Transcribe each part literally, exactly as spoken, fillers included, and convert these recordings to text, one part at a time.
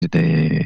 de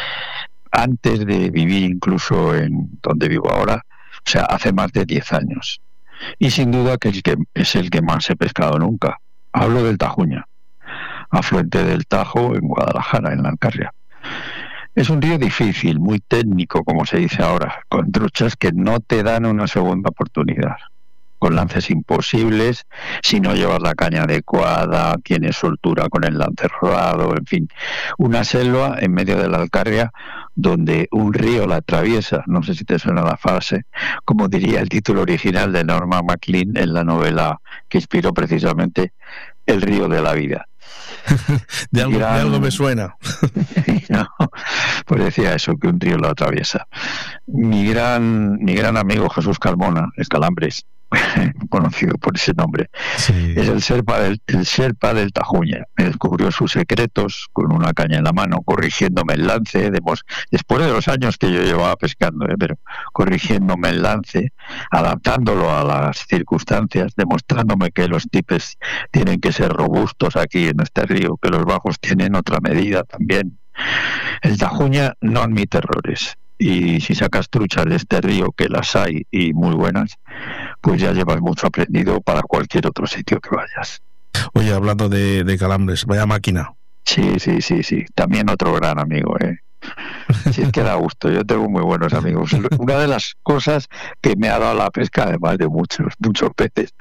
antes de vivir incluso en donde vivo ahora, o sea, hace más de diez años. Y sin duda que, el que es el que más he pescado nunca. Hablo del Tajuña, afluente del Tajo en Guadalajara, en la Alcarria. Es un río difícil, muy técnico, como se dice ahora, con truchas que no te dan una segunda oportunidad, con lances imposibles, si no llevas la caña adecuada, tienes soltura con el lance rodado, en fin, una selva en medio de la Alcarria donde un río la atraviesa. No sé si te suena la frase, como diría el título original de Norma MacLean en la novela que inspiró precisamente El río de la vida. de, algo, gran... de algo me suena. No, pues decía eso, que un río lo atraviesa. Mi gran, mi gran amigo Jesús Carmona, es Calambres, conocido por ese nombre, sí. es el Sherpa del, el Sherpa del Tajuña. Me descubrió sus secretos con una caña en la mano, corrigiéndome el lance, de, después de los años que yo llevaba pescando, ¿eh? pero corrigiéndome el lance, adaptándolo a las circunstancias, demostrándome que los tipes tienen que ser robustos aquí en este río, que los bajos tienen otra medida también. El Tajuña no admite errores. Y si sacas truchas de este río, que las hay y muy buenas, pues ya llevas mucho aprendido para cualquier otro sitio que vayas. Oye, hablando de, de Calambres, vaya máquina. Sí, sí, sí, sí. También otro gran amigo, ¿eh? Sí, es que da gusto. Yo tengo muy buenos amigos. Una de las cosas que me ha dado la pesca, además de muchos, muchos peces,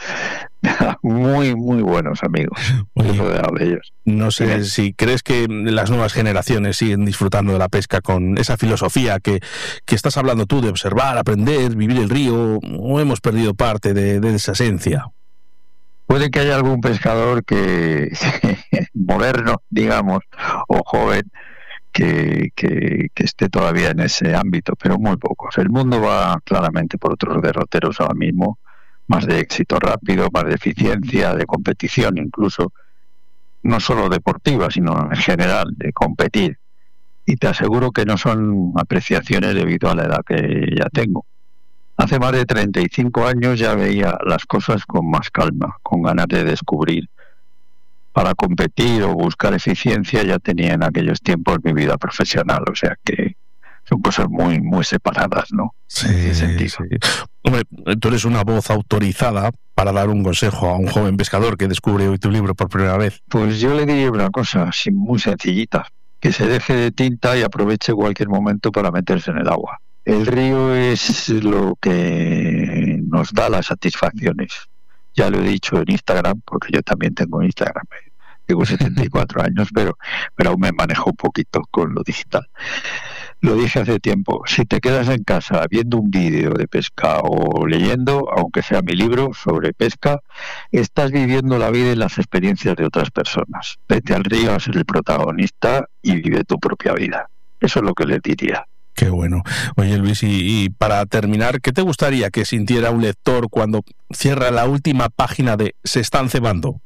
muy, muy buenos amigos. Oye, de ellos. No sé ¿Sí? si crees que las nuevas generaciones siguen disfrutando de la pesca con esa filosofía que, que estás hablando tú, de observar, aprender, vivir el río, o hemos perdido parte de, de esa esencia. Puede que haya algún pescador que moderno, digamos, o joven, Que, que, que esté todavía en ese ámbito, pero muy pocos. El mundo va claramente por otros derroteros ahora mismo, más de éxito rápido, más de eficiencia, de competición incluso, no solo deportiva, sino en general, de competir. Y te aseguro que no son apreciaciones debido a la edad que ya tengo. Hace más de treinta y cinco años ya veía las cosas con más calma, con ganas de descubrir. Para competir o buscar eficiencia ya tenía en aquellos tiempos mi vida profesional, o sea que son cosas muy muy separadas, ¿no? Sí, sí. Hombre, tú eres una voz autorizada para dar un consejo a un joven pescador que descubre hoy tu libro por primera vez. Pues yo le diría una cosa así muy sencillita, que se deje de tinta y aproveche cualquier momento para meterse en el agua. El río es lo que nos da las satisfacciones. Ya lo he dicho en Instagram, porque yo también tengo Instagram. Tengo setenta y cuatro años, pero, pero aún me manejo un poquito con lo digital. Lo dije hace tiempo, si te quedas en casa viendo un vídeo de pesca o leyendo, aunque sea mi libro sobre pesca, estás viviendo la vida y las experiencias de otras personas. Vete al río a ser el protagonista y vive tu propia vida. Eso es lo que les diría. Qué bueno. Oye, Luis, y, y para terminar, ¿qué te gustaría que sintiera un lector cuando cierra la última página de Se están cebando?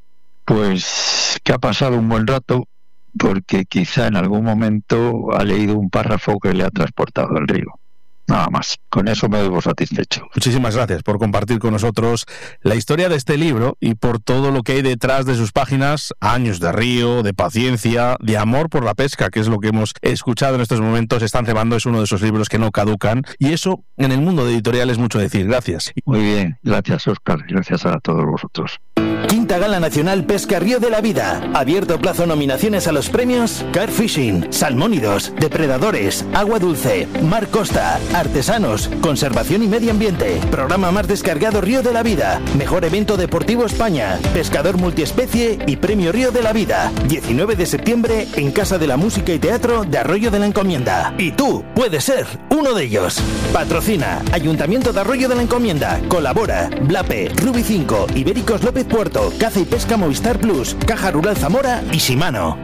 Pues que ha pasado un buen rato, porque quizá en algún momento ha leído un párrafo que le ha transportado al río. Nada más, con eso me debo satisfecho. Muchísimas gracias por compartir con nosotros la historia de este libro y por todo lo que hay detrás de sus páginas, años de río, de paciencia, de amor por la pesca, que es lo que hemos escuchado en estos momentos. Están cebando, es uno de esos libros que no caducan, y eso en el mundo de editorial es mucho decir. Gracias. Muy bien, gracias Óscar, gracias a todos vosotros. Quinta Gala Nacional Pesca Río de la Vida. Abierto plazo nominaciones a los premios Carp Fishing, Salmónidos, Depredadores, Agua Dulce, Mar Costa, Artesanos, Conservación y Medio Ambiente. Programa más descargado Río de la Vida. Mejor evento deportivo España. Pescador multiespecie y Premio Río de la Vida. diecinueve de septiembre en Casa de la Música y Teatro de Arroyo de la Encomienda. Y tú puedes ser uno de ellos. Patrocina Ayuntamiento de Arroyo de la Encomienda. Colabora Blape, Rubi cinco, Ibéricos López Puerto, Caza y Pesca Movistar Plus, Caja Rural Zamora y Shimano.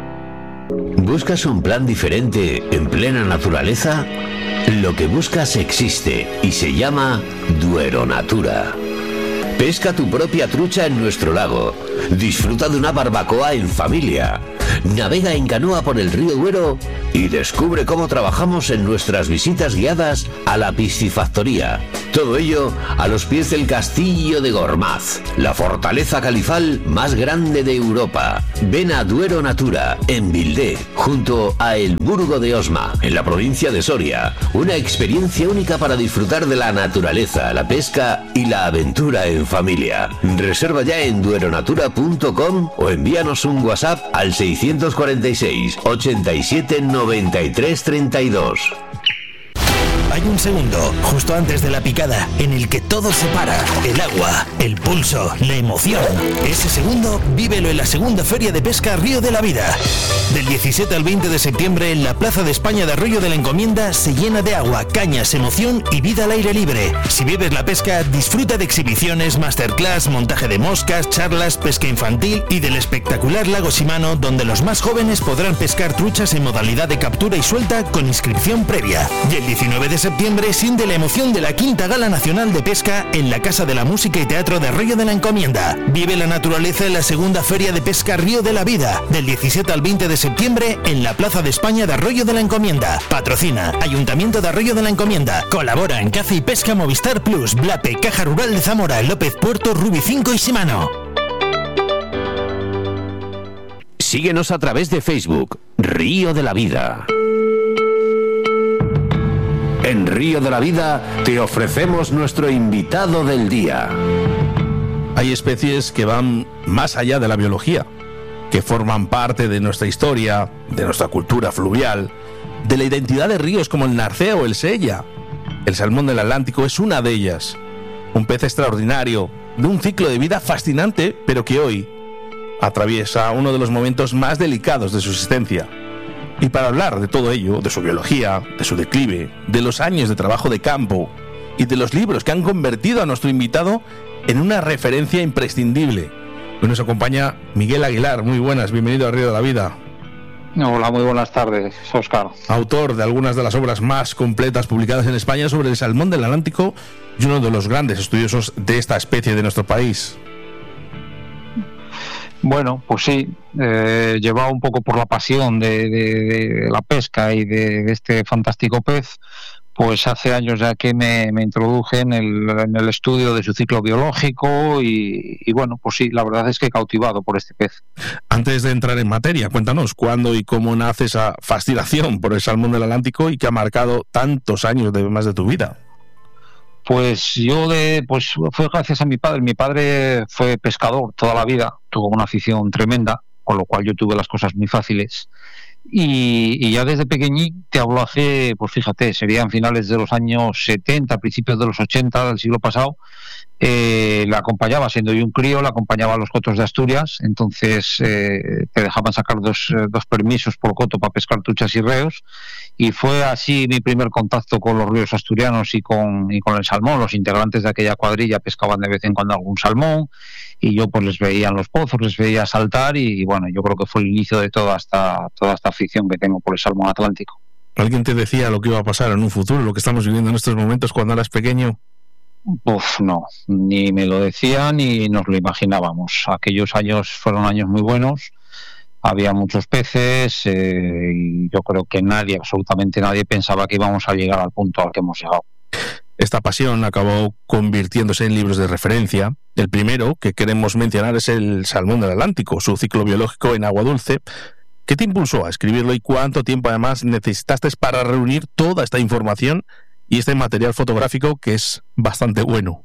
¿Buscas un plan diferente en plena naturaleza? Lo que buscas existe y se llama Duero Natura. Pesca tu propia trucha en nuestro lago. Disfruta de una barbacoa en familia. Navega en canoa por el río Duero y descubre cómo trabajamos en nuestras visitas guiadas a la piscifactoría. Todo ello a los pies del castillo de Gormaz, la fortaleza califal más grande de Europa. Ven a Duero Natura, en Vildé, junto a El Burgo de Osma, en la provincia de Soria. Una experiencia única para disfrutar de la naturaleza, la pesca y la aventura en familia. Reserva ya en dueronatura punto com o envíanos un WhatsApp al seiscientos cuarenta y seis, ochenta y siete, noventa y tres, treinta y dos. Hay un segundo, justo antes de la picada, en el que todo se para. El agua, el pulso, la emoción. Ese segundo, vívelo en la segunda Feria de Pesca Río de la Vida. Del diecisiete al veinte de septiembre, en la Plaza de España de Arroyo de la Encomienda, se llena de agua, cañas, emoción y vida al aire libre. Si vives la pesca, disfruta de exhibiciones, masterclass, montaje de moscas, charlas, pesca infantil y del espectacular lago Shimano, donde los más jóvenes podrán pescar truchas en modalidad de captura y suelta con inscripción previa. Y el diecinueve de septiembre siente la emoción de la quinta Gala Nacional de Pesca en la Casa de la Música y Teatro de Arroyo de la Encomienda. Vive la naturaleza en la segunda Feria de Pesca Río de la Vida, del diecisiete al veinte de septiembre en la Plaza de España de Arroyo de la Encomienda. Patrocina Ayuntamiento de Arroyo de la Encomienda. Colabora en Caza y Pesca Movistar Plus, Blape, Caja Rural de Zamora, López Puerto, Rubi cinco y Shimano. Síguenos a través de Facebook, Río de la Vida. En Río de la Vida te ofrecemos nuestro invitado del día. Hay especies que van más allá de la biología, que forman parte de nuestra historia, de nuestra cultura fluvial, de la identidad de ríos como el Narcea o el Sella. El salmón del Atlántico es una de ellas, un pez extraordinario, de un ciclo de vida fascinante, pero que hoy atraviesa uno de los momentos más delicados de su existencia. Y para hablar de todo ello, de su biología, de su declive, de los años de trabajo de campo y de los libros que han convertido a nuestro invitado en una referencia imprescindible, hoy nos acompaña Miguel Aguilar. Muy buenas, bienvenido a Río de la Vida. Hola, muy buenas tardes, Óscar. Autor de algunas de las obras más completas publicadas en España sobre el salmón del Atlántico y uno de los grandes estudiosos de esta especie de nuestro país. Bueno, pues sí, eh, llevado un poco por la pasión de, de, de la pesca y de, de este fantástico pez, pues hace años ya que me, me introduje en el, en el estudio de su ciclo biológico y, y bueno, pues sí, la verdad es que he cautivado por este pez. Antes de entrar en materia, cuéntanos cuándo y cómo nace esa fascinación por el salmón del Atlántico y que ha marcado tantos años de más de tu vida. Pues yo de, pues fue gracias a mi padre. Mi padre fue pescador toda la vida, tuvo una afición tremenda, con lo cual yo tuve las cosas muy fáciles. Y, y ya desde pequeñín, te hablo hace, pues fíjate, serían finales de los años setenta, principios de los ochenta del siglo pasado, eh, la acompañaba, siendo yo un crío, la acompañaba a los cotos de Asturias. Entonces eh, te dejaban sacar dos, dos permisos por coto para pescar truchas y reos, y fue así mi primer contacto con los ríos asturianos y con, y con el salmón. Los integrantes de aquella cuadrilla pescaban de vez en cuando algún salmón y yo pues les veía en los pozos, les veía saltar y, y bueno, yo creo que fue el inicio de toda esta, toda esta afición que tengo por el salmón atlántico. ¿Alguien te decía lo que iba a pasar en un futuro, lo que estamos viviendo en estos momentos cuando eras pequeño? Uf, no, ni me lo decían ni nos lo imaginábamos. Aquellos años fueron años muy buenos, había muchos peces eh, y yo creo que nadie, absolutamente nadie, pensaba que íbamos a llegar al punto al que hemos llegado. Esta pasión acabó convirtiéndose en libros de referencia. El primero que queremos mencionar es el salmón del Atlántico, su ciclo biológico en agua dulce. ¿Qué te impulsó a escribirlo y cuánto tiempo además necesitaste para reunir toda esta información y este material fotográfico que es bastante bueno?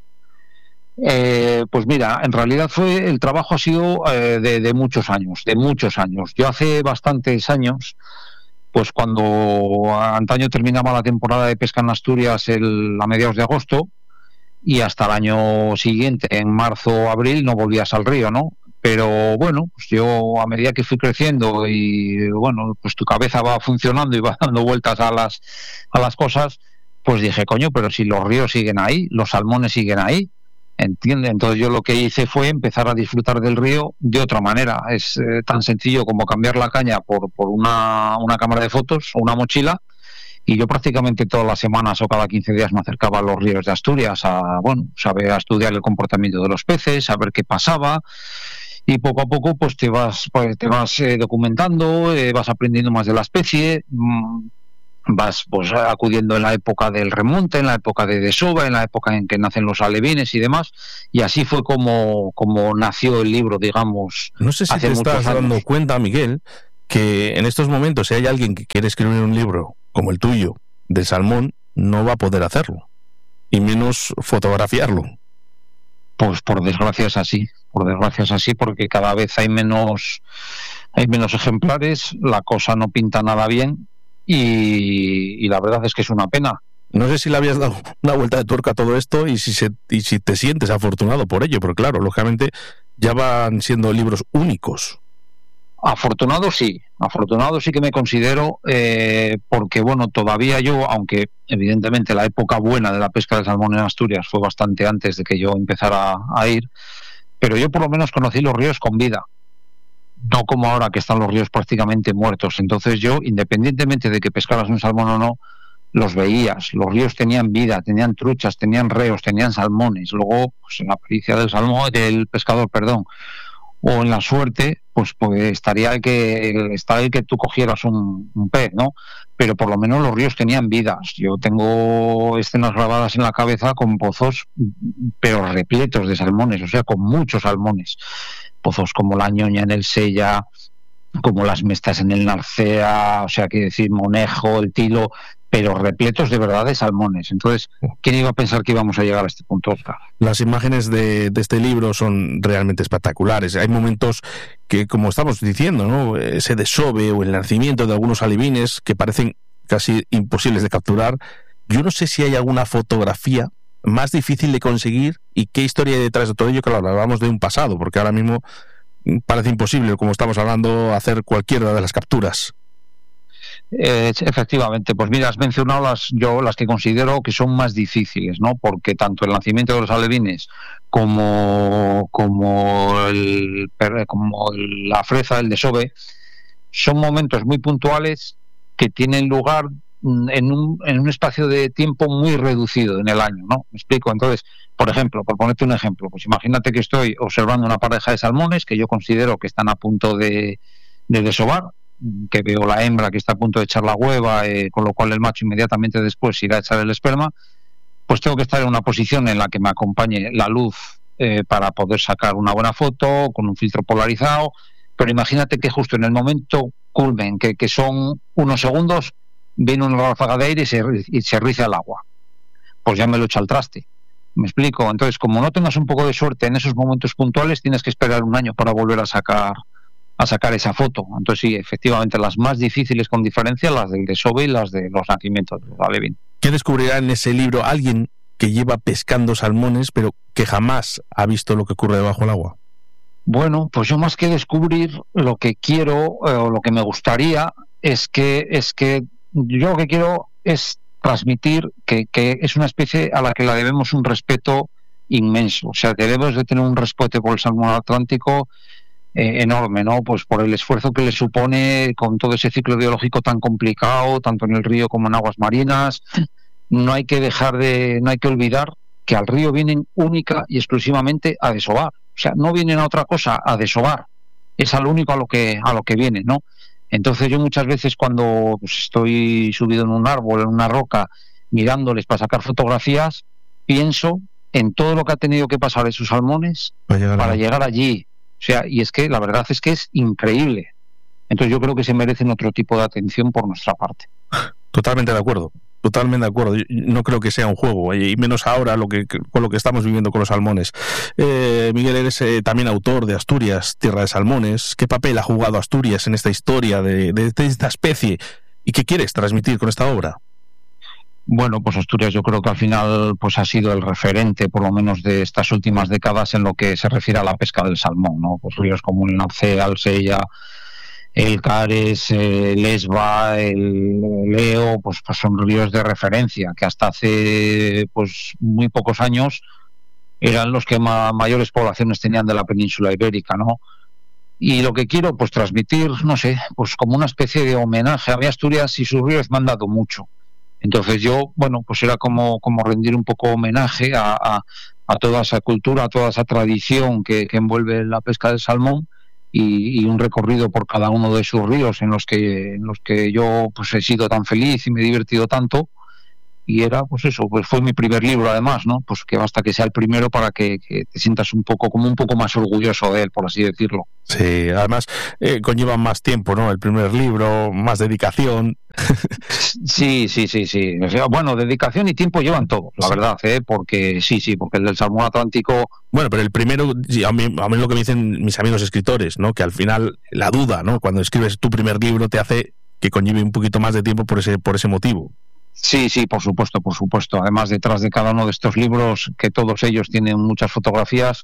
Eh, pues mira, en realidad fue el trabajo ha sido eh, de, de muchos años, de muchos años. Yo hace bastantes años, pues cuando antaño terminaba la temporada de pesca en Asturias el, a mediados de agosto, y hasta el año siguiente, en marzo o abril, no volvías al río, ¿no? Pero bueno, pues yo a medida que fui creciendo y bueno, pues tu cabeza va funcionando y va dando vueltas a las, a las cosas, pues dije, coño, pero si los ríos siguen ahí, los salmones siguen ahí, ¿entiendes? Entonces yo lo que hice fue empezar a disfrutar del río de otra manera. Es eh, tan sencillo como cambiar la caña por, por una, una cámara de fotos o una mochila, y yo prácticamente todas las semanas o cada quince días me acercaba a los ríos de Asturias a, bueno, saber, a estudiar el comportamiento de los peces, a ver qué pasaba. y poco a poco pues te vas pues, te vas eh, documentando, eh, vas aprendiendo más de la especie, mmm, vas pues acudiendo en la época del remonte, en la época de desova, en la época en que nacen los alevines y demás, y así fue como, como nació el libro, digamos. No sé si hace te estás años. dando cuenta, Miguel, que en estos momentos si hay alguien que quiere escribir un libro como el tuyo, de salmón, no va a poder hacerlo, y menos fotografiarlo. Pues por desgracia es así, por desgracia es así, porque cada vez hay menos, hay menos ejemplares, la cosa no pinta nada bien, y, y la verdad es que es una pena. No sé si le habías dado una vuelta de tuerca a todo esto y si, se, y si te sientes afortunado por ello, pero claro, lógicamente ya van siendo libros únicos. Afortunado sí, afortunado sí que me considero, eh, porque bueno, todavía yo, aunque evidentemente la época buena de la pesca del salmón en Asturias fue bastante antes de que yo empezara a ir, pero yo por lo menos conocí los ríos con vida, no como ahora que están los ríos prácticamente muertos. Entonces yo, independientemente de que pescaras un salmón o no, los veías, los ríos tenían vida, tenían truchas, tenían reos, tenían salmones. Luego, pues en la pericia del salmón, del pescador, perdón, o en la suerte, pues, pues estaría el que está el que tú cogieras un, un pez, ¿no? Pero por lo menos los ríos tenían vidas. Yo tengo escenas grabadas en la cabeza con pozos, pero repletos de salmones, o sea, con muchos salmones. Pozos como la Ñoña en el Sella, como las Mestas en el Narcea, o sea, que decir, Monejo, el Tilo, pero repletos de verdad de salmones. Entonces, ¿quién iba a pensar que íbamos a llegar a este punto, Oscar? Las imágenes de, de este libro son realmente espectaculares. Hay momentos que, como estamos diciendo, ¿no?, ese desove o el nacimiento de algunos alevines que parecen casi imposibles de capturar. Yo no sé si hay alguna fotografía más difícil de conseguir y qué historia hay detrás de todo ello. Claro, hablamos de un pasado, porque ahora mismo parece imposible, como estamos hablando, hacer cualquiera de las capturas. Eh, efectivamente, pues mira, has mencionado las, yo las que considero que son más difíciles, ¿no? Porque tanto el nacimiento de los alevines como, como, el, como la freza, el desove, son momentos muy puntuales que tienen lugar en un, en un espacio de tiempo muy reducido en el año, ¿no? ¿Me explico? Entonces, por ejemplo, por ponerte un ejemplo, pues imagínate que estoy observando una pareja de salmones que yo considero que están a punto de, de desovar, que veo la hembra que está a punto de echar la hueva, eh, con lo cual el macho inmediatamente después irá a echar el esperma. Pues tengo que estar en una posición en la que me acompañe la luz eh, para poder sacar una buena foto con un filtro polarizado, pero imagínate que justo en el momento culmen, que, que son unos segundos, viene una ráfaga de aire y se, y se riza el agua, pues ya me lo echa al traste. ¿Me explico? Entonces, como no tengas un poco de suerte en esos momentos puntuales, tienes que esperar un año para volver a sacar a sacar esa foto. Entonces sí, efectivamente, las más difíciles con diferencia, las del desove y las de los nacimientos de alevín. ¿Qué descubrirá en ese libro alguien que lleva pescando salmones, pero que jamás ha visto lo que ocurre debajo del agua? Bueno, pues yo más que descubrir, lo que quiero eh, o lo que me gustaría es que es que yo lo que quiero es transmitir que, que es una especie a la que la debemos un respeto inmenso. O sea, debemos de tener un respeto por el salmón atlántico Eh, enorme, ¿no? Pues por el esfuerzo que le supone con todo ese ciclo biológico tan complicado, tanto en el río como en aguas marinas. No hay que dejar de, no hay que olvidar que al río vienen única y exclusivamente a desovar. O sea, no vienen a otra cosa, a desovar. Es a lo único a lo que, a lo que vienen, ¿no? Entonces yo muchas veces cuando pues, estoy subido en un árbol, en una roca, mirándoles para sacar fotografías, pienso en todo lo que ha tenido que pasar esos salmones para llegar, para llegar allí. O sea, y es que la verdad es que es increíble. Entonces yo creo que se merecen otro tipo de atención por nuestra parte. Totalmente de acuerdo, totalmente de acuerdo. Yo no creo que sea un juego, y menos ahora lo que, con lo que estamos viviendo con los salmones. Eh, Miguel, eres eh, también autor de Asturias, Tierra de Salmones. ¿Qué papel ha jugado Asturias en esta historia de, de, de esta especie? ¿Y qué quieres transmitir con esta obra? Bueno, pues Asturias yo creo que al final pues ha sido el referente, por lo menos de estas últimas décadas, en lo que se refiere a la pesca del salmón, ¿no? Pues ríos como el Narcea, el Sella, el Cares, el Esba, el Leo, pues, pues son ríos de referencia que hasta hace pues muy pocos años eran los que ma- mayores poblaciones tenían de la península ibérica, ¿no? Y lo que quiero pues transmitir, no sé, pues como una especie de homenaje a mi Asturias, y sus ríos me han dado mucho. Entonces yo, bueno, pues era como, como rendir un poco homenaje a, a, a toda esa cultura, a toda esa tradición que, que envuelve la pesca del salmón, y, y un recorrido por cada uno de sus ríos en los que en los que yo pues he sido tan feliz y me he divertido tanto. Y era, pues eso, pues fue mi primer libro además, ¿no? Pues que basta que sea el primero para que, que te sientas un poco, como un poco más orgulloso de él, por así decirlo. Sí, además eh, conlleva más tiempo, ¿no? El primer libro, más dedicación. Sí, sí, sí, sí. O sea, bueno, dedicación y tiempo llevan todos, la sí. verdad, ¿eh? Porque sí, sí, porque el del Salmón Atlántico... Bueno, pero el primero, a mí, a mí lo que me dicen mis amigos escritores, ¿no? Que al final la duda, ¿no? Cuando escribes tu primer libro te hace que conlleve un poquito más de tiempo por ese, por ese motivo. Sí, sí, por supuesto, por supuesto. Además, detrás de cada uno de estos libros, que todos ellos tienen muchas fotografías,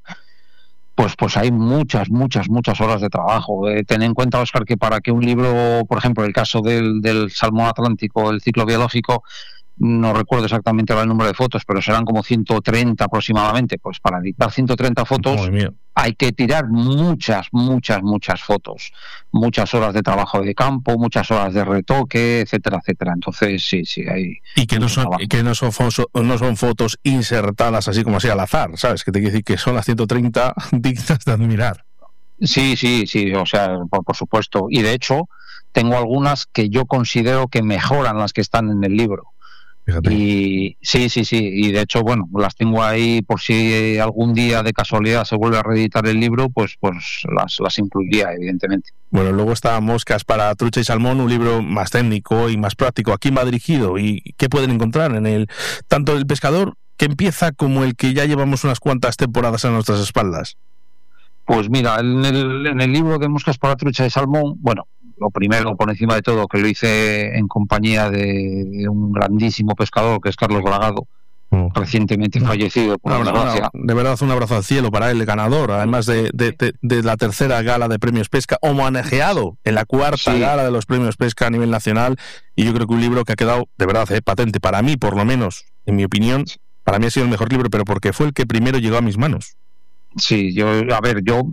pues pues hay muchas, muchas, muchas horas de trabajo. Eh, ten en cuenta, Óscar, que para que un libro, por ejemplo, el caso del, del Salmón Atlántico, el ciclo biológico, no recuerdo exactamente el número de fotos, pero serán como ciento treinta aproximadamente. Pues para editar ciento treinta fotos hay que tirar muchas, muchas, muchas fotos, muchas horas de trabajo de campo, muchas horas de retoque, etcétera, etcétera. Entonces, sí, sí, hay... Y que no son, que no son, fotos, no son fotos insertadas así como así al azar, ¿sabes? Que te quiere decir que son las ciento treinta dignas de admirar. Sí, sí, sí, o sea, por, por supuesto. Y de hecho, tengo algunas que yo considero que mejoran las que están en el libro. Fíjate. Y sí, sí, sí, y de hecho, bueno, las tengo ahí por si algún día de casualidad se vuelve a reeditar el libro, pues pues las, las incluiría, evidentemente. Bueno, luego está Moscas para Trucha y Salmón, un libro más técnico y más práctico. ¿A quién va dirigido y qué pueden encontrar en él? Tanto el pescador que empieza como el que ya llevamos unas cuantas temporadas a nuestras espaldas. Pues mira, en el, en el libro de Moscas para Trucha y Salmón, bueno, lo primero, por encima de todo, que lo hice en compañía de, de un grandísimo pescador que es Carlos Bragado, oh. recientemente no. fallecido, por no, desgracia. No, de verdad, un abrazo al cielo para él, el ganador, además de, de, de, de la tercera gala de premios pesca, homenajeado en la cuarta sí. gala de los premios pesca a nivel nacional, y yo creo que un libro que ha quedado, de verdad, eh, patente, para mí, por lo menos, en mi opinión, para mí ha sido el mejor libro, pero porque fue el que primero llegó a mis manos. Sí, yo, a ver, yo,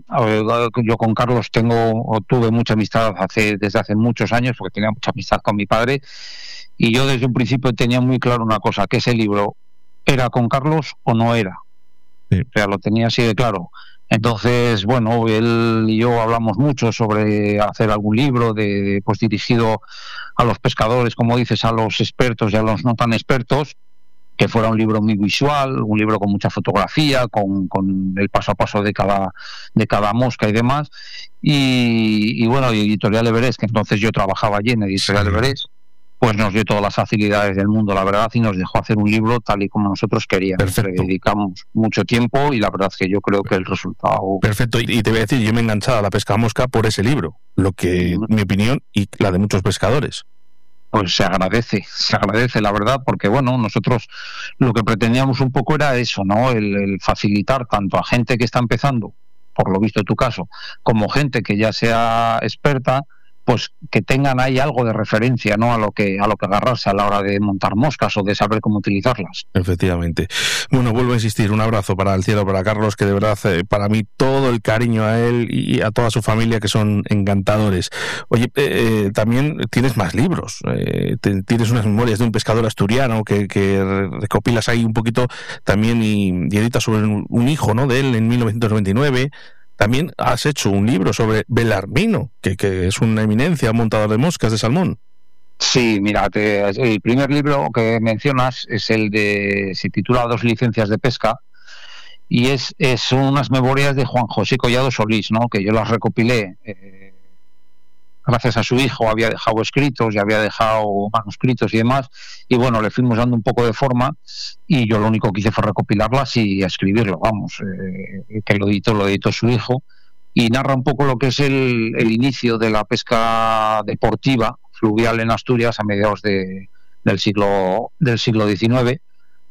yo con Carlos tengo, o tuve mucha amistad hace, desde hace muchos años, porque tenía mucha amistad con mi padre, y yo desde un principio tenía muy claro una cosa, que ese libro era con Carlos o no era. Sí. O sea, lo tenía así de claro. Entonces, bueno, él y yo hablamos mucho sobre hacer algún libro de, de pues dirigido a los pescadores, como dices, a los expertos y a los no tan expertos, que fuera un libro muy visual, un libro con mucha fotografía, con, con el paso a paso de cada de cada mosca y demás. Y, y bueno, Editorial Everest, que entonces yo trabajaba allí en Editorial sí. Everest, pues nos dio todas las facilidades del mundo, la verdad, y nos dejó hacer un libro tal y como nosotros queríamos. Perfecto. Le dedicamos mucho tiempo y la verdad es que yo creo que el resultado... Perfecto, y te voy a decir, yo me he enganchado a la pesca a mosca por ese libro, lo que, uh-huh. mi opinión, y la de muchos pescadores. Pues se agradece, se agradece la verdad, porque bueno, nosotros lo que pretendíamos un poco era eso, ¿no? El, el facilitar tanto a gente que está empezando, por lo visto en tu caso, como gente que ya sea experta, pues que tengan ahí algo de referencia, ¿no? A lo que a lo que agarrarse a la hora de montar moscas o de saber cómo utilizarlas. Efectivamente. Bueno, vuelvo a insistir, un abrazo para el cielo, para Carlos, que de verdad, eh, para mí, todo el cariño a él y a toda su familia, que son encantadores. Oye, eh, eh, también tienes más libros, eh, te, tienes unas memorias de un pescador asturiano que, que recopilas ahí un poquito también y, y editas sobre un, un hijo, ¿no?, de él en mil novecientos noventa y nueve. También has hecho un libro sobre Belarmino, que, que es una eminencia, montador de moscas de salmón. Sí, mira, te, el primer libro que mencionas es el de, se titula Dos licencias de pesca, y es, es unas memorias de Juan José Collado Solís, ¿no? Que yo las recopilé eh, gracias a su hijo, había dejado escritos y había dejado manuscritos y demás, y bueno, le fuimos dando un poco de forma, y yo lo único que hice fue recopilarlas y escribirlo, vamos, eh, que lo editó, lo editó su hijo, y narra un poco lo que es el, el inicio de la pesca deportiva fluvial en Asturias a mediados de, del siglo del siglo diecinueve,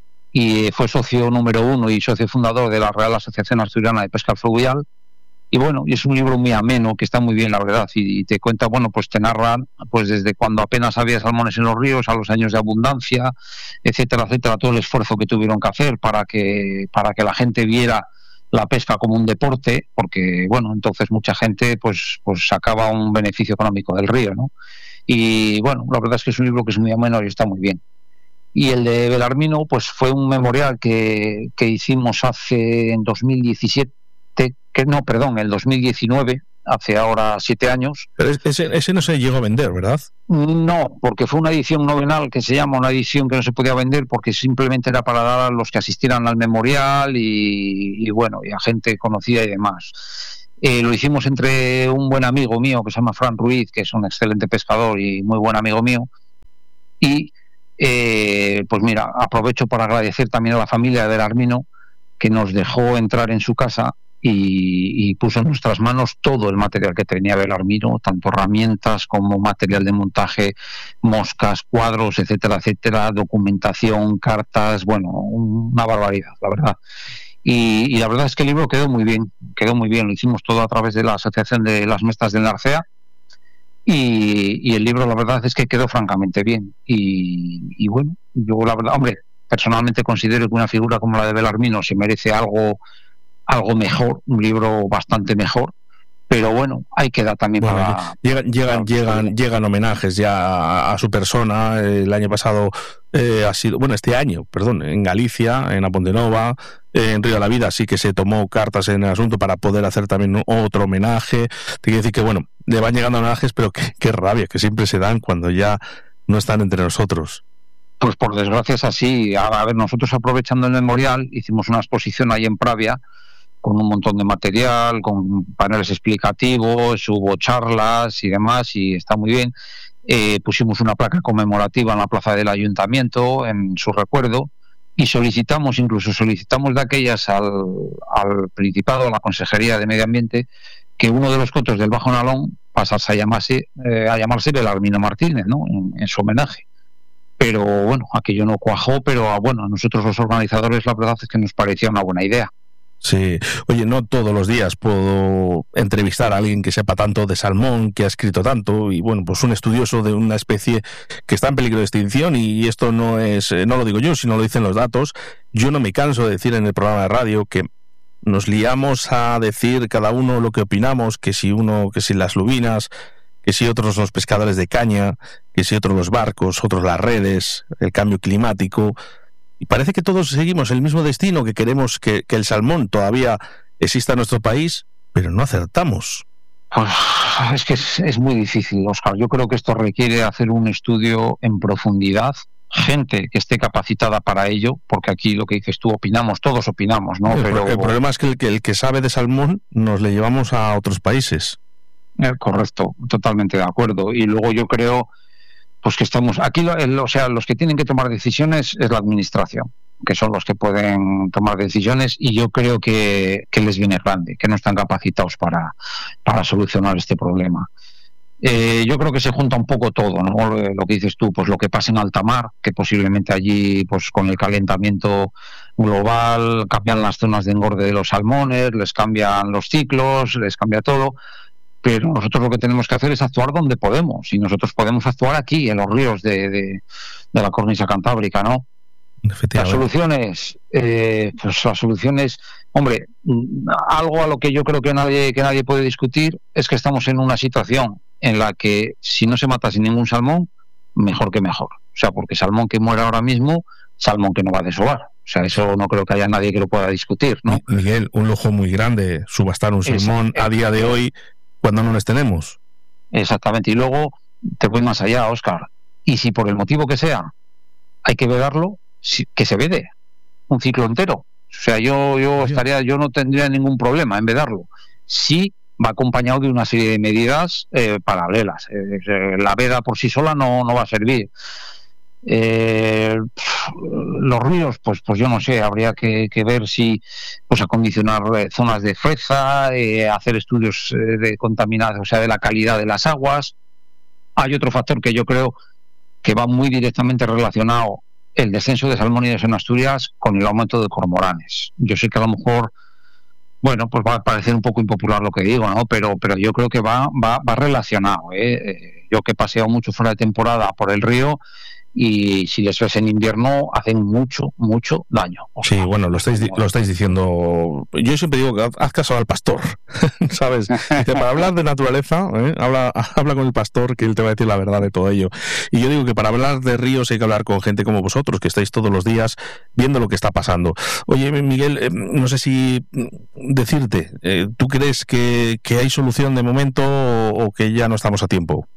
y fue socio número uno y socio fundador de la Real Asociación Asturiana de Pesca Fluvial. Y bueno, y es un libro muy ameno, que está muy bien, la verdad, y, y te cuenta, bueno, pues te narran pues desde cuando apenas había salmones en los ríos a los años de abundancia, etcétera, etcétera, todo el esfuerzo que tuvieron que hacer para que para que la gente viera la pesca como un deporte, porque bueno, entonces mucha gente pues pues sacaba un beneficio económico del río, ¿no? Y bueno, la verdad es que es un libro que es muy ameno y está muy bien. Y el de Belarmino, pues fue un memorial que, que hicimos hace en dos mil diecisiete, que no, perdón, el dos mil diecinueve, hace ahora siete años. Pero ese, ese no se llegó a vender, ¿verdad? No, porque fue una edición novenal que se llama, una edición que no se podía vender porque simplemente era para dar a los que asistieran al memorial y, y bueno, y a gente conocida y demás. Eh, lo hicimos entre un buen amigo mío que se llama Fran Ruiz, que es un excelente pescador y muy buen amigo mío, y eh, pues mira, aprovecho para agradecer también a la familia de Belarmino, que nos dejó entrar en su casa y, y puso en nuestras manos todo el material que tenía Belarmino, tanto herramientas como material de montaje, moscas, cuadros, etcétera, etcétera, documentación, cartas, bueno, una barbaridad, la verdad. Y, y la verdad es que el libro quedó muy bien, quedó muy bien, lo hicimos todo a través de la Asociación de las Mestras del Narcea, y, y el libro la verdad es que quedó francamente bien. Y, y bueno, yo la verdad, hombre, personalmente considero que una figura como la de Belarmino se merece algo, algo mejor, un libro bastante mejor, pero bueno, hay que dar también bueno, para... Llegan, llegan, llegan, llegan homenajes ya a, a su persona. El año pasado eh, ha sido, bueno, este año, perdón, en Galicia, en A Ponte Nova, eh, en Río de la Vida, sí que se tomó cartas en el asunto para poder hacer también otro homenaje. Te quiero decir que, bueno, le van llegando homenajes, pero qué, qué rabia, que siempre se dan cuando ya no están entre nosotros. Pues por desgracia es así. A ver, nosotros aprovechando el memorial, hicimos una exposición ahí en Pravia, con un montón de material, con paneles explicativos, hubo charlas y demás, y está muy bien. Eh, pusimos una placa conmemorativa en la plaza del ayuntamiento en su recuerdo, y solicitamos, incluso solicitamos de aquellas al, al Principado, a la Consejería de Medio Ambiente, que uno de los cotos del Bajo Nalón pasase a llamarse, eh, a llamarse Belarmino Martínez, ¿no?, en, en su homenaje. Pero bueno, aquello no cuajó, pero bueno, a nosotros los organizadores la verdad es que nos parecía una buena idea. Sí, oye, no todos los días puedo entrevistar a alguien que sepa tanto de salmón, que ha escrito tanto, y bueno, pues un estudioso de una especie que está en peligro de extinción, y esto no es, no lo digo yo, sino lo dicen los datos. Yo no me canso de decir en el programa de radio que nos liamos a decir cada uno lo que opinamos, que si uno, que si las lubinas, que si otros los pescadores de caña, que si otros los barcos, otros las redes, el cambio climático. Y parece que todos seguimos el mismo destino, que queremos que, que el salmón todavía exista en nuestro país, pero no acertamos. Pues es que es, es muy difícil, Óscar. Yo creo que esto requiere hacer un estudio en profundidad, gente que esté capacitada para ello, porque aquí lo que dices tú, opinamos, todos opinamos, ¿no? El, pero el problema es que el, que el que sabe de salmón nos le llevamos a otros países. Eh, correcto, totalmente de acuerdo. Y luego yo creo pues que estamos aquí, el, o sea, los que tienen que tomar decisiones es la administración, que son los que pueden tomar decisiones, y yo creo que, que les viene grande, que no están capacitados para, para solucionar este problema. Eh, yo creo que se junta un poco todo, ¿no? Lo que dices tú, pues lo que pasa en alta mar, que posiblemente allí, pues con el calentamiento global, cambian las zonas de engorde de los salmones, les cambian los ciclos, les cambia todo. Pero nosotros lo que tenemos que hacer es actuar donde podemos, y nosotros podemos actuar aquí, en los ríos de, de, de la cornisa cantábrica, ¿no? Las soluciones, eh, pues las soluciones, hombre, algo a lo que yo creo que nadie, que nadie puede discutir es que estamos en una situación en la que si no se mata sin ningún salmón, mejor que mejor. O sea, porque salmón que muera ahora mismo, salmón que no va a desovar. O sea, eso no creo que haya nadie que lo pueda discutir, ¿no? Miguel, un lujo muy grande subastar un salmón a día de hoy, cuando no les tenemos. Exactamente. Y luego te voy más allá, Óscar. Y si por el motivo que sea hay que vedarlo, que se vede un ciclo entero. O sea, yo yo estaría, yo no tendría ningún problema en vedarlo. Si va acompañado de una serie de medidas eh, paralelas. Eh, la veda por sí sola no, no va a servir. Eh, los ríos, pues pues yo no sé, habría que, que ver si pues acondicionar eh, zonas de freza, eh, hacer estudios eh, de contaminación, o sea, de la calidad de las aguas. Hay otro factor que yo creo que va muy directamente relacionado, el descenso de salmónidos en Asturias, con el aumento de cormoranes. Yo sé que a lo mejor, bueno, pues va a parecer un poco impopular lo que digo, ¿no? Pero pero yo creo que va va, va relacionado, ¿eh? Yo que he paseado mucho fuera de temporada por el río, y si les ves en invierno hacen mucho, mucho daño. O sí, sea, bueno, lo estáis, lo estáis diciendo. Yo siempre digo que haz caso al pastor, ¿sabes? Dice, para hablar de naturaleza, ¿eh? habla, habla con el pastor, que él te va a decir la verdad de todo ello. Y yo digo que para hablar de ríos hay que hablar con gente como vosotros, que estáis todos los días viendo lo que está pasando. Oye, Miguel, eh, no sé si decirte, eh, ¿tú crees que, que hay solución de momento o, o que ya no estamos a tiempo?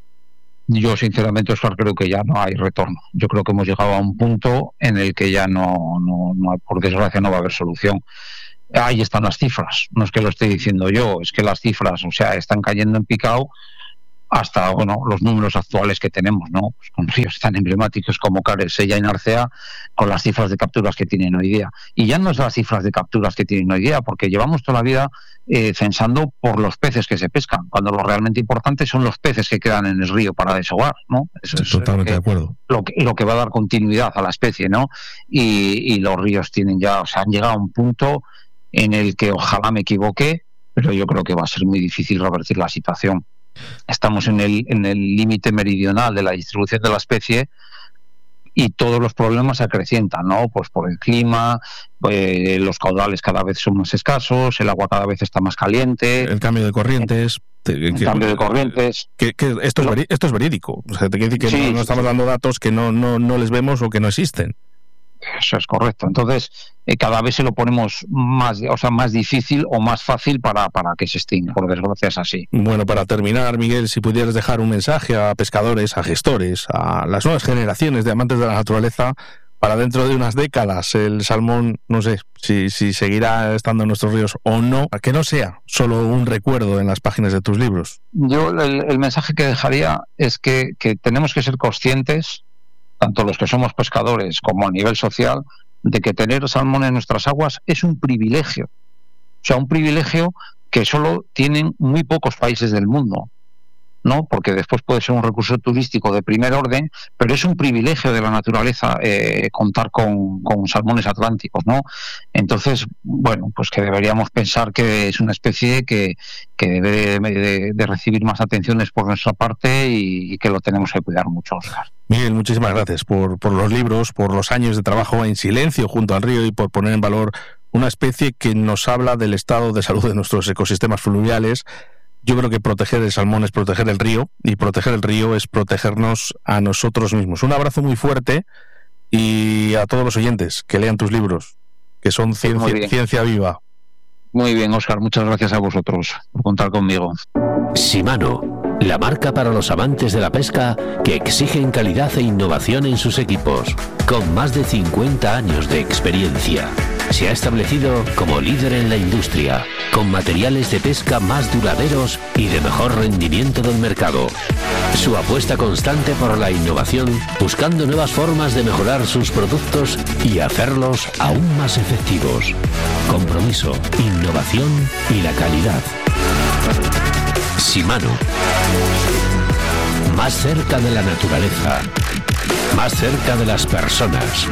Yo, sinceramente, Óscar, creo que ya no hay retorno. Yo creo que hemos llegado a un punto en el que ya no, no, no por desgracia, no va a haber solución. Ahí están las cifras. No es que lo esté diciendo yo, es que las cifras, o sea, están cayendo en picado hasta, bueno, los números actuales que tenemos, ¿no? Pues con ríos tan emblemáticos como Cares, Sella y Narcea, con las cifras de capturas que tienen hoy día. Y ya no es las cifras de capturas que tienen hoy día, porque llevamos toda la vida eh, censando por los peces que se pescan, cuando lo realmente importante son los peces que quedan en el río para desahogar, ¿no? Eso sí, es totalmente que, de acuerdo. Lo que, lo que va a dar continuidad a la especie, ¿no? Y, y los ríos tienen ya, o sea, han llegado a un punto en el que ojalá me equivoque, pero yo creo que va a ser muy difícil revertir la situación. Estamos en el en el límite meridional de la distribución de la especie y todos los problemas se acrecientan, ¿no? Pues por el clima, pues los caudales cada vez son más escasos, el agua cada vez está más caliente, el cambio de corrientes, el que, cambio de corrientes. Que, que esto, es veri- esto es verídico, o sea, te quiere decir que sí, no, no estamos sí. dando datos que no no no les vemos o que no existen. Eso es correcto. Entonces, eh, cada vez se lo ponemos más, o sea, más difícil o más fácil para, para que se extinga, por desgracia es así. Bueno, para terminar, Miguel, si pudieras dejar un mensaje a pescadores, a gestores, a las nuevas generaciones de amantes de la naturaleza, para dentro de unas décadas el salmón, no sé, si, si seguirá estando en nuestros ríos o no, que no sea solo un recuerdo en las páginas de tus libros. Yo el, el mensaje que dejaría es que, que tenemos que ser conscientes, tanto los que somos pescadores como a nivel social, de que tener salmón en nuestras aguas es un privilegio. O sea, un privilegio que solo tienen muy pocos países del mundo, ¿no? Porque después puede ser un recurso turístico de primer orden, pero es un privilegio de la naturaleza eh, contar con, con salmones atlánticos, ¿no? Entonces, bueno, pues que deberíamos pensar que es una especie que, que debe de, de, de recibir más atenciones por nuestra parte y, y que lo tenemos que cuidar mucho, Óscar. Miguel, muchísimas gracias por, por los libros, por los años de trabajo en silencio junto al río y por poner en valor una especie que nos habla del estado de salud de nuestros ecosistemas fluviales. Yo creo que proteger el salmón es proteger el río y proteger el río es protegernos a nosotros mismos. Un abrazo muy fuerte y a todos los oyentes que lean tus libros, que son ciencia, ciencia viva. Muy bien, Óscar, muchas gracias a vosotros por contar conmigo. Shimano, la marca para los amantes de la pesca que exigen calidad e innovación en sus equipos. Con más de cincuenta años de experiencia, se ha establecido como líder en la industria, con materiales de pesca más duraderos y de mejor rendimiento del mercado. Su apuesta constante por la innovación, buscando nuevas formas de mejorar sus productos y hacerlos aún más efectivos. Compromiso, innovación y la calidad. Shimano. Más cerca de la naturaleza, más cerca de las personas.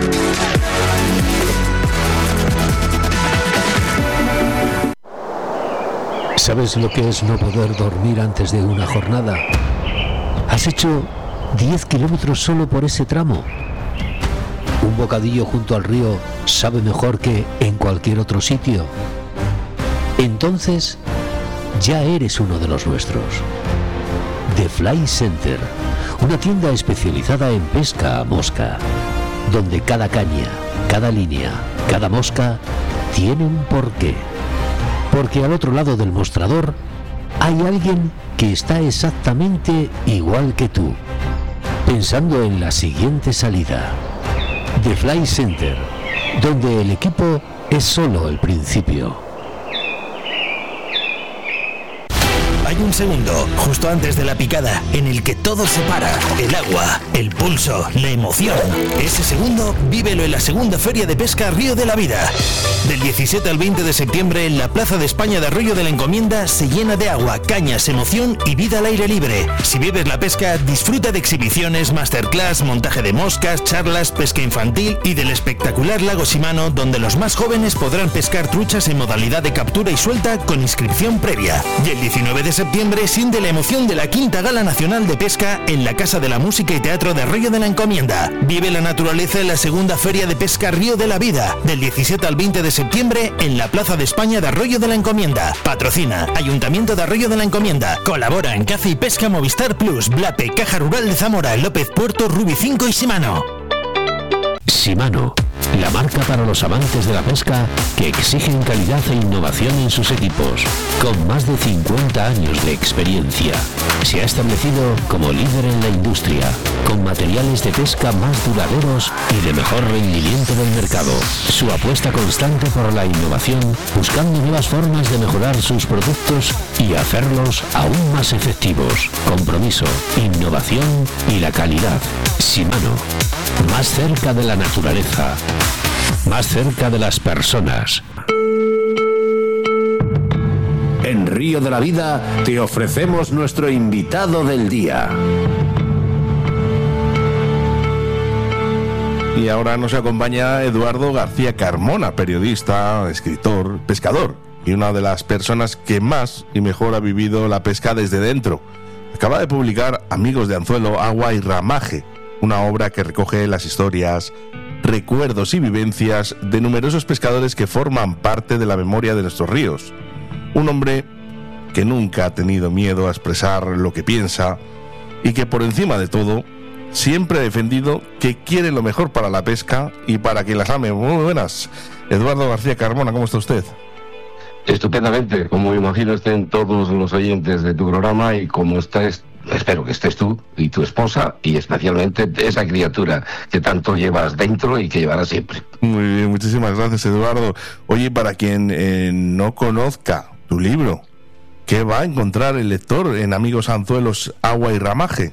¿Sabes lo que es no poder dormir antes de una jornada? ¿Has hecho diez kilómetros solo por ese tramo? ¿Un bocadillo junto al río sabe mejor que en cualquier otro sitio? Entonces, ya eres uno de los nuestros. The Fly Center, una tienda especializada en pesca a mosca, donde cada caña, cada línea, cada mosca tiene un porqué. Porque al otro lado del mostrador hay alguien que está exactamente igual que tú, pensando en la siguiente salida. The Fly Center, donde el equipo es solo el principio. Hay un segundo, justo antes de la picada, en el que todo se para. El agua, el pulso, la emoción. Ese segundo, vívelo en la segunda Feria de Pesca Río de la Vida. Del diecisiete al veinte de septiembre, en la Plaza de España de Arroyo de la Encomienda, se llena de agua, cañas, emoción y vida al aire libre. Si vives la pesca, disfruta de exhibiciones, masterclass, montaje de moscas, charlas, pesca infantil y del espectacular lago Shimano, donde los más jóvenes podrán pescar truchas en modalidad de captura y suelta con inscripción previa. Y el diecinueve de septiembre, septiembre siente la emoción de la quinta Gala Nacional de Pesca en la Casa de la Música y Teatro de Arroyo de la Encomienda. Vive la naturaleza en la segunda Feria de Pesca Río de la Vida, del diecisiete al veinte de septiembre en la Plaza de España de Arroyo de la Encomienda. Patrocina Ayuntamiento de Arroyo de la Encomienda. Colabora en Caza y Pesca Movistar Plus, Blape, Caja Rural de Zamora, López Puerto, Rubi cinco y Shimano. Shimano, la marca para los amantes de la pesca que exigen calidad e innovación en sus equipos. Con más de cincuenta años de experiencia, se ha establecido como líder en la industria, con materiales de pesca más duraderos y de mejor rendimiento del mercado. Su apuesta constante por la innovación, buscando nuevas formas de mejorar sus productos y hacerlos aún más efectivos. Compromiso, innovación y la calidad. Shimano, más cerca de la naturaleza, más cerca de las personas. En Río de la Vida te ofrecemos nuestro invitado del día. Y ahora nos acompaña Eduardo García Carmona, periodista, escritor, pescador y una de las personas que más y mejor ha vivido la pesca desde dentro. Acaba de publicar Amigos de Anzuelo, Agua y Ramaje, una obra que recoge las historias, recuerdos y vivencias de numerosos pescadores que forman parte de la memoria de nuestros ríos. Un hombre que nunca ha tenido miedo a expresar lo que piensa y que por encima de todo siempre ha defendido que quiere lo mejor para la pesca y para quien las ame. Muy buenas, Eduardo García Carmona, ¿cómo está usted? Estupendamente, como imagino estén todos los oyentes de tu programa y como estés, espero que estés tú y tu esposa y especialmente esa criatura que tanto llevas dentro y que llevarás siempre. Muy bien, muchísimas gracias, Eduardo. Oye, para quien eh, no conozca tu libro, ¿qué va a encontrar el lector en Amigos Anzuelos, Agua y Ramaje?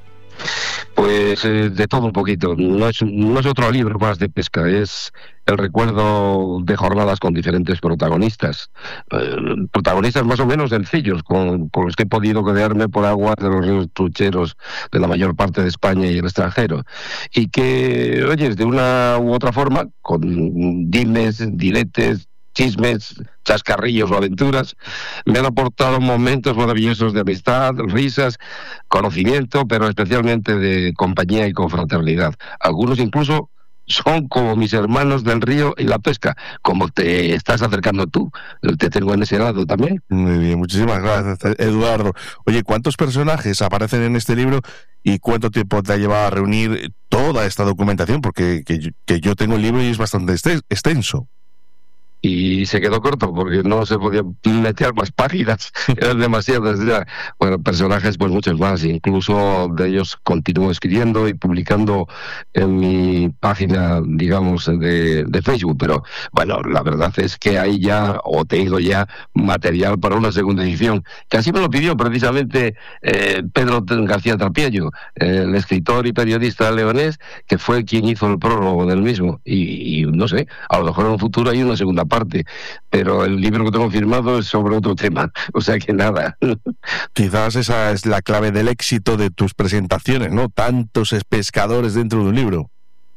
Pues eh, de todo un poquito. No es, no es otro libro más de pesca, es el recuerdo de jornadas con diferentes protagonistas. Eh, protagonistas más o menos sencillos, con, con los que he podido quedarme por aguas de los ríos trucheros de la mayor parte de España y el extranjero. Y que, oye, de una u otra forma, con dimes, diletes, chismes, chascarrillos o aventuras, me han aportado momentos maravillosos de amistad, risas, conocimiento, pero especialmente de compañía y confraternidad. Algunos incluso son como mis hermanos del río y la pesca, como te estás acercando tú. Te tengo en ese lado también. Muy bien, muchísimas gracias, Eduardo. Oye, ¿cuántos personajes aparecen en este libro y cuánto tiempo te ha llevado a reunir toda esta documentación? Porque que yo, que yo tengo el libro y es bastante extenso. Y se quedó corto porque no se podía meter más páginas, eran demasiadas ya. Bueno, personajes pues muchos más, incluso de ellos continúo escribiendo y publicando en mi página, digamos, de, de Facebook, pero bueno, la verdad es que hay ya, o tengo ya, material para una segunda edición, que así me lo pidió precisamente eh, Pedro García Trapiello, eh, el escritor y periodista leonés, que fue quien hizo el prólogo del mismo, y, y no sé, a lo mejor en un futuro hay una segunda parte, pero el libro que tengo firmado es sobre otro tema, o sea que nada. Quizás esa es la clave del éxito de tus presentaciones, ¿no? Tantos pescadores dentro de un libro.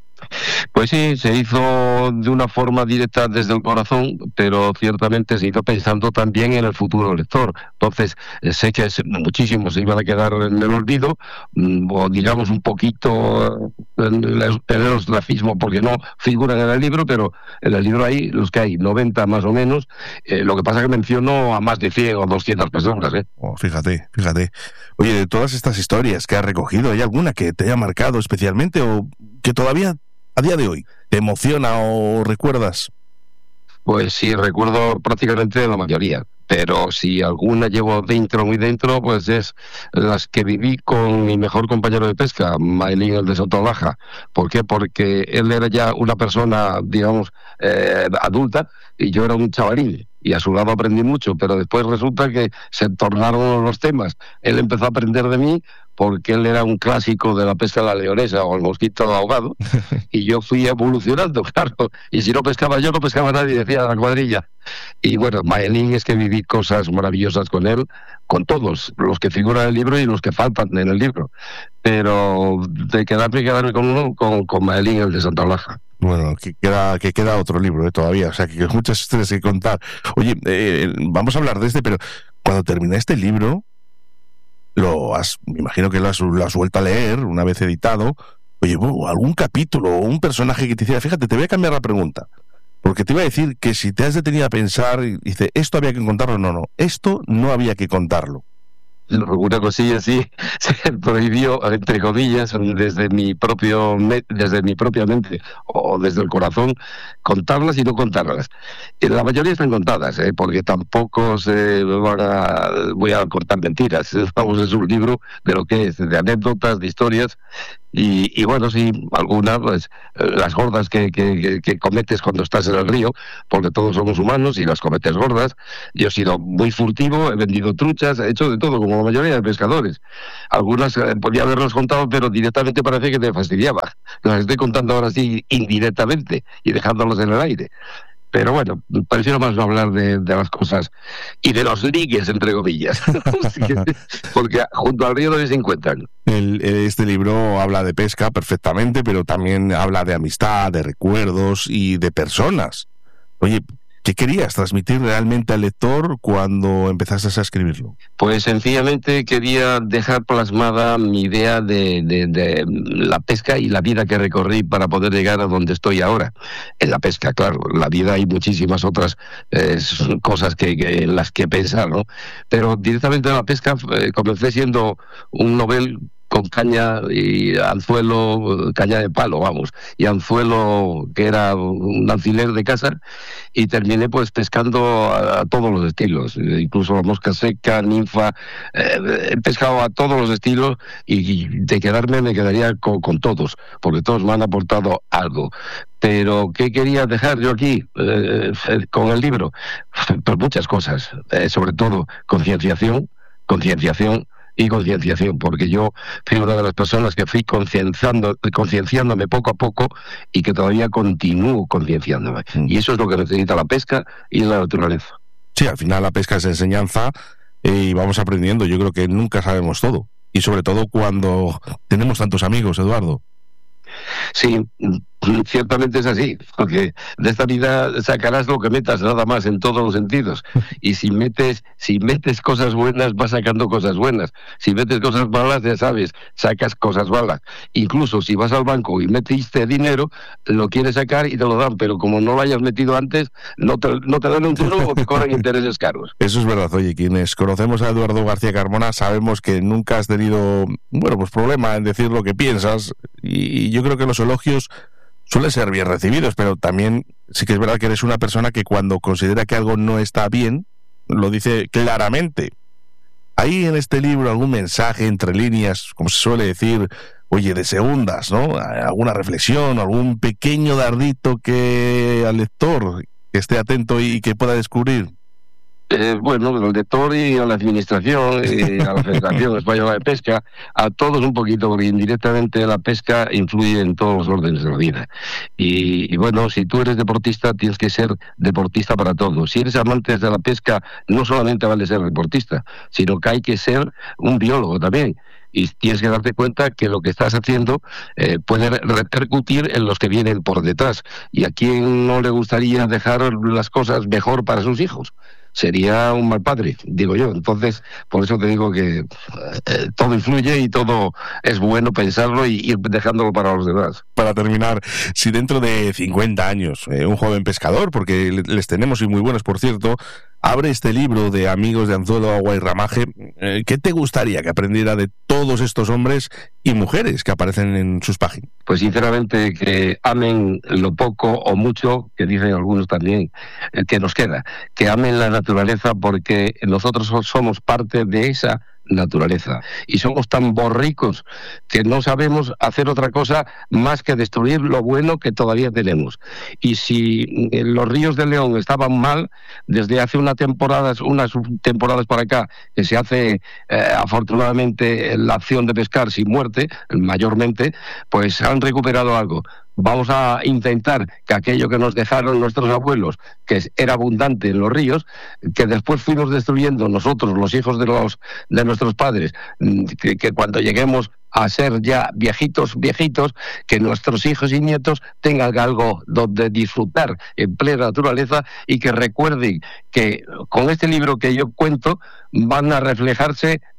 Pues sí, se hizo de una forma directa desde el corazón, pero ciertamente se hizo pensando también en el futuro lector. Entonces, sé que muchísimos se iban a quedar en el olvido, o digamos un poquito en el ostracismo, porque no figuran en el libro, pero en el libro hay los que hay, noventa más o menos. Eh, lo que pasa es que menciono a más de cien o doscientas personas. ¿eh? Oh, fíjate, fíjate. Oye, de todas estas historias que has recogido, ¿hay alguna que te haya marcado especialmente o que todavía a día de hoy te emociona o recuerdas? Pues sí, recuerdo prácticamente la mayoría, pero si alguna llevo dentro, muy dentro, pues es las que viví con mi mejor compañero de pesca, Maelín, el de Sotolaja. ¿Por qué? Porque él era ya una persona, digamos, eh, adulta, y yo era un chavalín. Y a su lado aprendí mucho, pero después resulta que se tornaron los temas. Él empezó a aprender de mí porque él era un clásico de la pesca de la leonesa o el mosquito ahogado, y yo fui evolucionando, claro. Y si no pescaba yo, no pescaba nadie, decía la cuadrilla. Y bueno, Maelín, es que viví cosas maravillosas con él, con todos, los que figuran en el libro y los que faltan en el libro. Pero de quedarme, quedarme con uno, con, con Maelín, el de Santa Olaja. Bueno, que queda, que queda otro libro ¿eh? todavía, o sea, que muchas historias que contar. Oye, eh, vamos a hablar de este, pero cuando terminé este libro, lo has, me imagino que lo has, lo has vuelto a leer una vez editado. Oye, bueno, algún capítulo o un personaje que te hiciera, fíjate, te voy a cambiar la pregunta, porque te iba a decir que si te has detenido a pensar y dices, esto había que contarlo, no, no, esto no había que contarlo. Una cosilla sí se prohibió, entre comillas, desde mi propio desde mi propia mente o desde el corazón, contarlas y no contarlas. La mayoría están contadas, ¿eh? Porque tampoco se van a, voy a contar mentiras. Vamos, es un libro de lo que es, de anécdotas, de historias. Y, y bueno, sí, algunas, pues, las gordas que, que, que cometes cuando estás en el río, porque todos somos humanos y las cometes gordas. Yo he sido muy furtivo, he vendido truchas, he hecho de todo, como la mayoría de pescadores. Algunas eh, podía haberlas contado, pero directamente parece que te fastidiaba. Las estoy contando ahora sí indirectamente y dejándolas en el aire. Pero bueno, prefiero más no hablar de, de las cosas y de los ligues, entre comillas, porque junto al río no se encuentran. El, este libro habla de pesca perfectamente, pero también habla de amistad, de recuerdos y de personas. Oye, ¿qué querías transmitir realmente al lector cuando empezaste a escribirlo? Pues sencillamente quería dejar plasmada mi idea de, de, de la pesca y la vida que recorrí para poder llegar a donde estoy ahora. En la pesca, claro, en la vida hay muchísimas otras eh, cosas que, que, en las que pensar, ¿no? Pero directamente en la pesca eh, comencé siendo un novel con caña y anzuelo, caña de palo, vamos, y anzuelo que era un alfiler de casa, y terminé pues pescando a, a todos los estilos, incluso la mosca seca, ninfa, eh, he pescado a todos los estilos, y, y de quedarme me quedaría con, con todos, porque todos me han aportado algo. Pero, ¿qué quería dejar yo aquí eh, con el libro? Pues muchas cosas, eh, sobre todo concienciación, concienciación, y concienciación, porque yo fui una de las personas que fui concienciando, concienciándome poco a poco y que todavía continúo concienciándome. Mm. Y eso es lo que necesita la pesca y la naturaleza. Sí, al final la pesca es enseñanza y vamos aprendiendo. Yo creo que nunca sabemos todo. Y sobre todo cuando tenemos tantos amigos, Eduardo. Sí, ciertamente es así, porque de esta vida sacarás lo que metas, nada más, en todos los sentidos. Y si metes si metes cosas buenas, vas sacando cosas buenas. Si metes cosas malas, ya sabes, sacas cosas malas. Incluso si vas al banco y metiste dinero, lo quieres sacar y te lo dan, pero como no lo hayas metido antes, no te, no te dan un duro o te cobran intereses caros. Eso es verdad. Oye, quienes conocemos a Eduardo García Carmona sabemos que nunca has tenido, bueno, pues problema en decir lo que piensas, y yo creo que los elogios suelen ser bien recibidos, pero también sí que es verdad que eres una persona que cuando considera que algo no está bien, lo dice claramente. ¿Hay en este libro algún mensaje entre líneas, como se suele decir, oye, de segundas, ¿no? ¿Alguna reflexión, algún pequeño dardito que al lector que esté atento y que pueda descubrir? Eh, bueno, al lector y a la administración y a la Federación Española de Pesca, a todos un poquito, porque indirectamente la pesca influye en todos los órdenes de la vida. Y, y bueno, si tú eres deportista, tienes que ser deportista para todo. Si eres amante de la pesca, no solamente vale ser deportista, sino que hay que ser un biólogo también. Y tienes que darte cuenta que lo que estás haciendo eh, puede repercutir en los que vienen por detrás. ¿Y a quién no le gustaría dejar las cosas mejor para sus hijos? Sería un mal padre, digo yo. Entonces, por eso te digo que eh, todo influye y todo es bueno pensarlo y ir dejándolo para los demás. Para terminar, si dentro de cincuenta años eh, un joven pescador, porque les tenemos y muy buenos, por cierto, abre este libro de Amigos de Anzuelo, Agua y Ramaje, eh, ¿qué te gustaría que aprendiera de todos estos hombres y mujeres que aparecen en sus páginas? Pues sinceramente que amen lo poco o mucho, que dicen algunos también, eh, que nos queda, que amen la naturaleza, porque nosotros somos parte de esa naturaleza y somos tan borricos que no sabemos hacer otra cosa más que destruir lo bueno que todavía tenemos. Y si los ríos de León estaban mal desde hace unas temporadas unas temporadas para acá, que se hace eh, afortunadamente la acción de pescar sin muerte mayormente, pues han recuperado algo. Vamos a intentar que aquello que nos dejaron nuestros abuelos, que era abundante en los ríos, que después fuimos destruyendo nosotros, los hijos de los de nuestros padres, que, que cuando lleguemos a ser ya viejitos, viejitos, que nuestros hijos y nietos tengan algo donde disfrutar en plena naturaleza, y que recuerden que con este libro que yo cuento van a reflejarse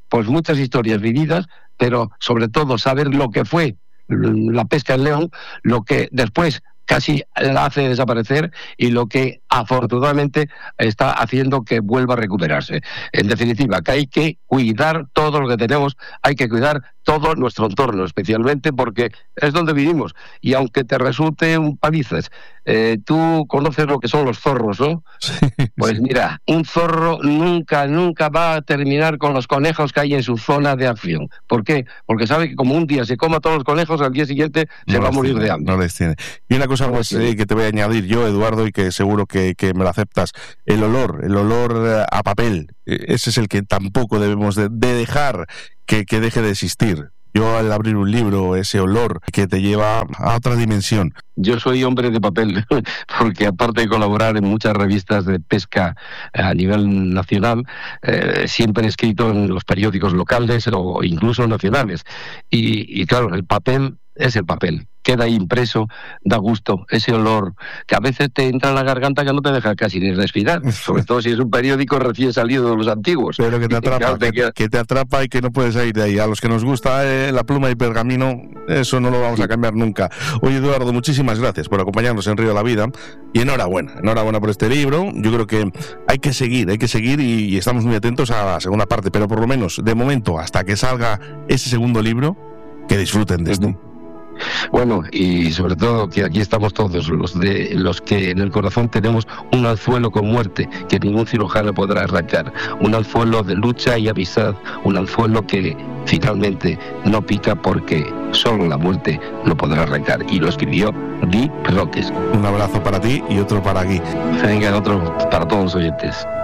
pues muchas historias vividas, pero sobre todo saber lo que fue la pesca en León, lo que después casi la hace desaparecer y lo que afortunadamente está haciendo que vuelva a recuperarse. En definitiva, que hay que cuidar todo lo que tenemos, hay que cuidar todo nuestro entorno, especialmente porque es donde vivimos. Y aunque te resulte un palices, eh, tú conoces lo que son los zorros, ¿no? Sí, pues sí. Mira, un zorro nunca, nunca va a terminar con los conejos que hay en su zona de acción. ¿Por qué? Porque sabe que como un día se coma todos los conejos, al día siguiente se No va a les morir tiene, de hambre. No les tiene. Y una cosa No pues, les tiene. eh, que te voy a añadir yo, Eduardo, y que seguro que, que me lo aceptas. El olor, el olor eh, a papel. Eh, ese es el que tampoco debemos de, de dejar que, que deje de existir. Yo al abrir un libro, ese olor que te lleva a otra dimensión. Yo soy hombre de papel, porque aparte de colaborar en muchas revistas de pesca a nivel nacional, eh, siempre he escrito en los periódicos locales o incluso nacionales. Y, y claro, el papel es el papel. Queda ahí impreso, da gusto, ese olor que a veces te entra en la garganta que no te deja casi ni respirar, sobre todo si es un periódico recién salido de los antiguos. Pero que te atrapa, Claro, te que, queda- que te atrapa y que no puedes salir de ahí. A los que nos gusta eh, la pluma y pergamino, eso no lo vamos a cambiar nunca. Oye, Eduardo, muchísimas gracias por acompañarnos en Río de la Vida y enhorabuena, enhorabuena por este libro. Yo creo que hay que seguir, hay que seguir y, y estamos muy atentos a la segunda parte, pero por lo menos, de momento, hasta que salga ese segundo libro, que disfruten de esto. Bueno, y sobre todo que aquí estamos todos, los de los que en el corazón tenemos un anzuelo con muerte que ningún cirujano podrá arrancar, un anzuelo de lucha y amistad, un anzuelo que finalmente no pica porque solo la muerte lo podrá arrancar. Y lo escribió Guy Roques. Un abrazo para ti y otro para aquí. Venga, otro para todos los oyentes.